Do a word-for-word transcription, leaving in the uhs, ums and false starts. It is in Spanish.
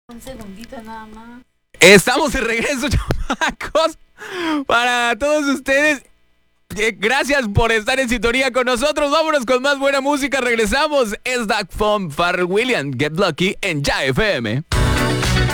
Un segundito nada más. Estamos de regreso, chamacos, para todos ustedes. Eh, Gracias por estar en sintonía con nosotros. Vámonos con más buena música. Regresamos. Es Doug Funk, Pharrell Williams, Get Lucky en Ya F M.